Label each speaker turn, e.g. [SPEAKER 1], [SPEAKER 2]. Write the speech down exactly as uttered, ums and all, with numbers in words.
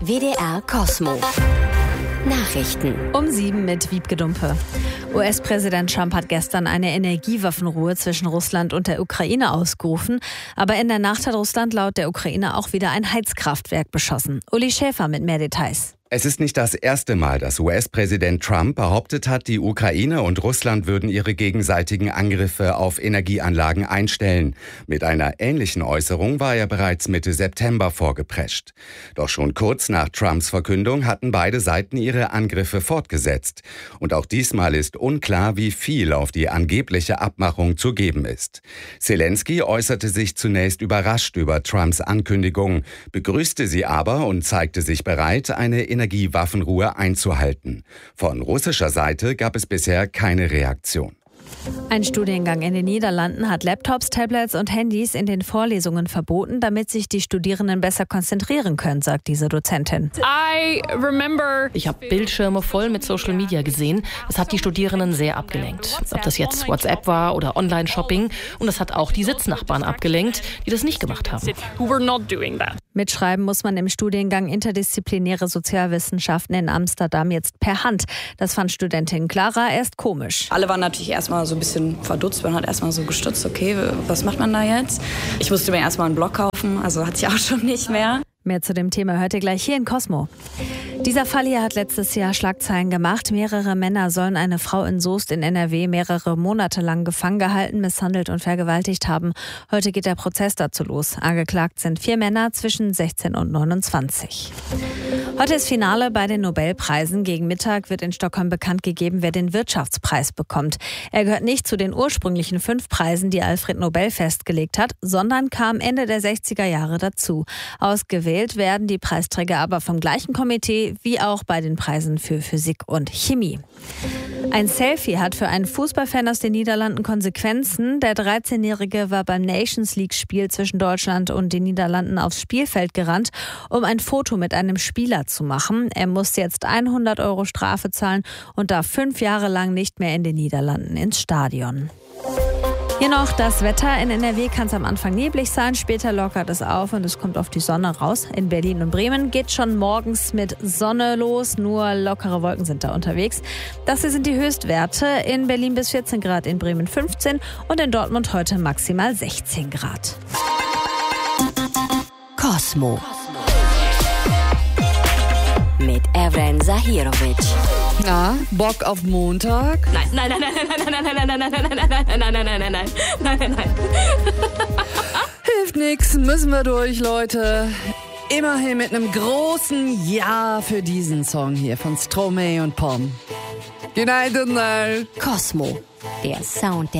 [SPEAKER 1] W D R Cosmo. Nachrichten.
[SPEAKER 2] Um sieben mit Wiebke Dumpe. U S-Präsident Trump hat gestern eine Energiewaffenruhe zwischen Russland und der Ukraine ausgerufen. Aber in der Nacht hat Russland laut der Ukraine auch wieder ein Heizkraftwerk beschossen. Uli Schäfer mit mehr Details.
[SPEAKER 3] Es ist nicht das erste Mal, dass U S-Präsident Trump behauptet hat, die Ukraine und Russland würden ihre gegenseitigen Angriffe auf Energieanlagen einstellen. Mit einer ähnlichen Äußerung war er bereits Mitte September vorgeprescht. Doch schon kurz nach Trumps Verkündung hatten beide Seiten ihre Angriffe fortgesetzt. Und auch diesmal ist unklar, wie viel auf die angebliche Abmachung zu geben ist. Zelensky äußerte sich zunächst überrascht über Trumps Ankündigung, begrüßte sie aber und zeigte sich bereit, eine Energiewaffenruhe einzuhalten. Von russischer Seite gab es bisher keine Reaktion.
[SPEAKER 2] Ein Studiengang in den Niederlanden hat Laptops, Tablets und Handys in den Vorlesungen verboten, damit sich die Studierenden besser konzentrieren können, sagt diese Dozentin.
[SPEAKER 4] Ich habe Bildschirme voll mit Social Media gesehen. Das hat die Studierenden sehr abgelenkt. Ob das jetzt WhatsApp war oder Online-Shopping. Und das hat auch die Sitznachbarn abgelenkt, die das nicht gemacht haben.
[SPEAKER 2] Mitschreiben muss man im Studiengang Interdisziplinäre Sozialwissenschaften in Amsterdam jetzt per Hand. Das fand Studentin Clara erst komisch.
[SPEAKER 5] Alle waren natürlich erstmal so ein bisschen verdutzt. Man hat erstmal so gestutzt, okay, was macht man da jetzt? Ich musste mir erstmal einen Block kaufen, also hatte ich auch schon nicht mehr.
[SPEAKER 2] Mehr zu dem Thema hört ihr gleich hier in Cosmo. Dieser Fall hier hat letztes Jahr Schlagzeilen gemacht. Mehrere Männer sollen eine Frau in Soest in N R W mehrere Monate lang gefangen gehalten, misshandelt und vergewaltigt haben. Heute geht der Prozess dazu los. Angeklagt sind vier Männer zwischen sechzehn und neunundzwanzig. Heute ist Finale bei den Nobelpreisen. Gegen Mittag wird in Stockholm bekannt gegeben, wer den Wirtschaftspreis bekommt. Er gehört nicht zu den ursprünglichen fünf Preisen, die Alfred Nobel festgelegt hat, sondern kam Ende der sechziger Jahre dazu. Ausgewählt werden die Preisträger aber vom gleichen Komitee wie auch bei den Preisen für Physik und Chemie. Ein Selfie hat für einen Fußballfan aus den Niederlanden Konsequenzen. Der dreizehnjährige war beim Nations League-Spiel zwischen Deutschland und den Niederlanden aufs Spielfeld gerannt, um ein Foto mit einem Spieler zu machen. Er musste jetzt hundert Euro Strafe zahlen und darf fünf Jahre lang nicht mehr in den Niederlanden ins Stadion. Hier noch das Wetter. In N R W kann es am Anfang neblig sein, später lockert es auf und es kommt auf die Sonne raus. In Berlin und Bremen geht schon morgens mit Sonne los, nur lockere Wolken sind da unterwegs. Das hier sind die Höchstwerte. In Berlin bis vierzehn Grad, in Bremen fünfzehn und in Dortmund heute maximal sechzehn Grad.
[SPEAKER 1] Cosmo. Mit Evren Zahirovic.
[SPEAKER 6] Na, Bock auf Montag?
[SPEAKER 5] Nein, nein, nein, nein, nein, nein, nein, nein, nein, nein, nein, nein, nein, nein, nein, nein, nein, nein, nein.
[SPEAKER 6] Hilft nix, müssen wir durch, Leute. Immerhin mit einem großen Ja für diesen Song hier von Stromae und Pom. United Now.
[SPEAKER 1] Cosmo, der Sound der